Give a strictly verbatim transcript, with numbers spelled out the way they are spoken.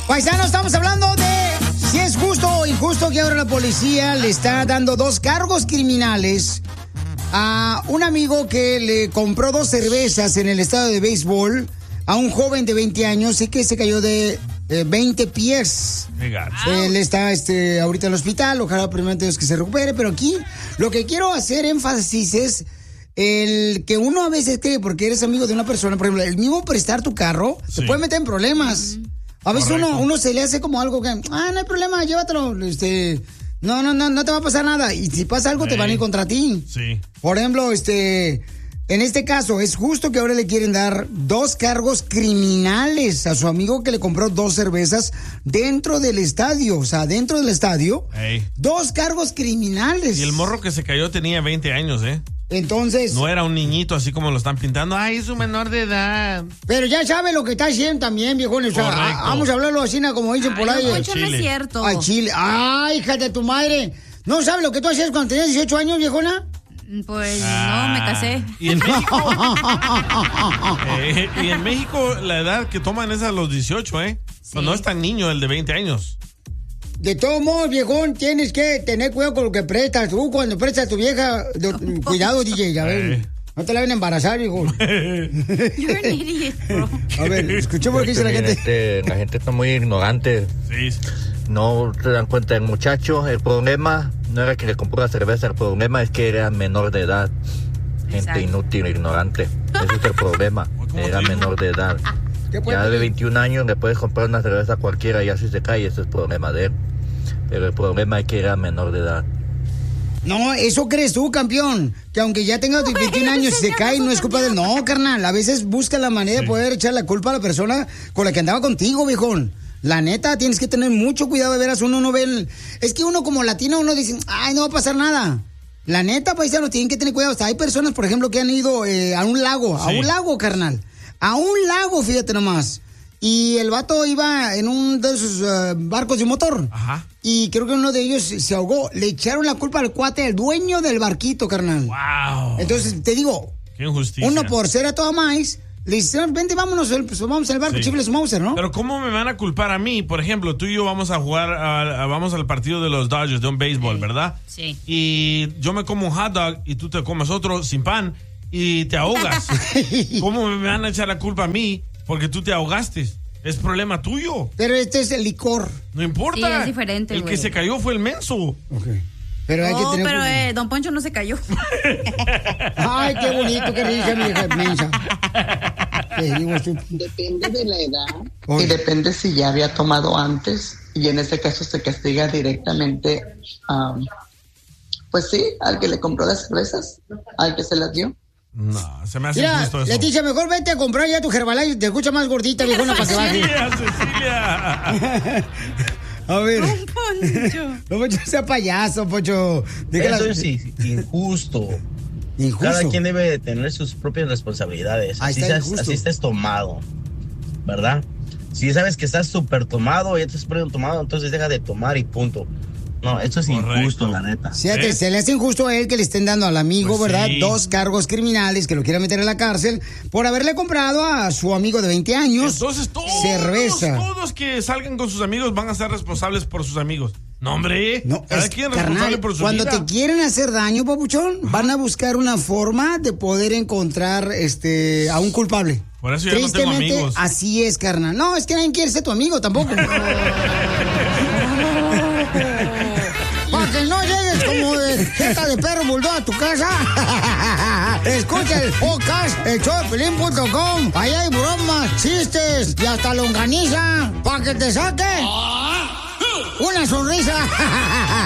Paisanos, estamos hablando de si es justo o injusto que ahora la policía le está dando dos cargos criminales a un amigo que le compró dos cervezas en el estadio de béisbol a un joven de veinte años y que se cayó de eh, veinte pies. Él está este, ahorita en el hospital, ojalá primeramente es que se recupere, pero aquí lo que quiero hacer énfasis es el que uno a veces cree, porque eres amigo de una persona, por ejemplo, el mismo prestar tu carro, sí, se puede meter en problemas. A veces uno, uno se le hace como algo que, ah, no hay problema, llévatelo, este, no, no, no, no te va a pasar nada. Y si pasa algo, hey, te van a ir contra ti. Sí. Por ejemplo, este, en este caso, es justo que ahora le quieren dar dos cargos criminales a su amigo que le compró dos cervezas dentro del estadio. O sea, dentro del estadio, hey, dos cargos criminales. Y el morro que se cayó tenía veinte años, ¿eh? Entonces... No era un niñito así como lo están pintando. Ay, es un menor de edad. Pero ya sabe lo que está haciendo también, viejones. O sea, a, vamos a hablarlo así, como dicen por ahí. Ay, no es cierto. Ay, Chile. Ay, hija de tu madre. ¿No sabes lo que tú hacías cuando tenías dieciocho años, viejona? Pues ah, no, me casé. ¿Y en México? eh, y en México la edad que toman es a los dieciocho, ¿eh? Sí. Pues no es tan niño el de veinte años. De todos modos, viejón, tienes que tener cuidado con lo que prestas. Tú cuando prestas a tu vieja, de, cuidado, D J, ya ven. No te la ven a embarazar, viejo. You're an idiot, bro. A ver, escuchemos lo que dice la gente. Este, la gente está muy ignorante. Sí. No se dan cuenta del muchacho. El problema no era que le compró la cerveza, el problema es que era menor de edad. Gente Exacto. inútil, ignorante. Ese es el problema. Era menor de edad. Ya de veintiún años le puedes comprar una cerveza a cualquiera, ya si se cae, ese es el problema de él. Pero el problema es que era menor de edad. No, eso crees tú, campeón. Que aunque ya tenga veintiún años y se cae, no es culpa de él. No, carnal. A veces busca la manera sí. de poder echar la culpa a la persona con la que andaba contigo, viejón. La neta, tienes que tener mucho cuidado de veras. Uno no ve el... Es que uno como latino, uno dice, ay, no va a pasar nada. La neta, paisanos, tienen que tener cuidado. Hasta hay personas, por ejemplo, que han ido eh, a un lago. Sí. A un lago, carnal. A un lago, fíjate nomás. Y el vato iba en un de esos uh, barcos de motor. Ajá. Y creo que uno de ellos se ahogó. Le echaron la culpa al cuate, al dueño del barquito, carnal. Wow. Entonces, te digo, qué injusticia. Uno por ser a toda maíz, le dijeron, vente, vámonos, pues, vamos al barco, sí. Chifles Mauser, ¿no? Pero ¿cómo me van a culpar a mí? Por ejemplo, tú y yo vamos a jugar, a, a, vamos al partido de los Dodgers, de un béisbol, sí. ¿verdad? Sí. Y yo me como un hot dog y tú te comes otro sin pan y te ahogas. ¿Cómo me van a echar la culpa a mí porque tú te ahogaste? Es problema tuyo. Pero este es el licor. No importa. Sí, es diferente, El güey. que se cayó fue el menso. Okay. Pero hay no, que tener... pero eh, Don Poncho no se cayó. Ay, qué bonito, qué risa, mi hija mensa. Depende de la edad. Oye. Y depende si ya había tomado antes. Y en este caso se castiga directamente, um, pues sí, al que le compró las cervezas, al que se las dio. No, se me hace Mira, injusto eso. Leticia, mejor vete a comprar ya tu Herbalife. Te escucha más gordita, viejona, para que baje. Cecilia, Cecilia. A ver. Don Poncho. No, Poncho, sea payaso, Poncho. Déjala... Eso es injusto. Injusto. Cada quien debe de tener sus propias responsabilidades. Así, seas, así estés tomado, ¿verdad? Si sabes que estás súper tomado y ya te estás poniendo tomado, entonces deja de tomar y punto. No, esto es Correcto. Injusto, la neta. Fíjate, ¿Eh? Se le hace injusto a él que le estén dando al amigo, pues ¿verdad? Sí. Dos cargos criminales que lo quiera meter en la cárcel por haberle comprado a su amigo de veinte años Entonces todos, cerveza. Todos que salgan con sus amigos van a ser responsables por sus amigos. No, hombre. No, Cada es, quien es carnal, responsable por su cuando vida. te quieren hacer daño, papuchón, Ajá. van a buscar una forma de poder encontrar este a un culpable. Por eso yo no tengo amigos. Así es, carnal. No, es que nadie quiere ser tu amigo tampoco. Para que no llegues como de jeta de perro bulldog a tu casa. Escucha el podcast, el show de pelín punto com. Allá hay bromas, chistes y hasta longaniza. Para que te saque una sonrisa.